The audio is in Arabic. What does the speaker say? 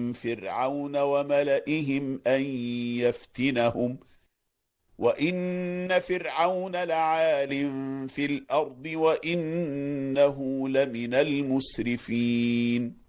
من فرعون وملئهم أن يفتنهم وإن فرعون لعال في الأرض وإنه لمن المسرفين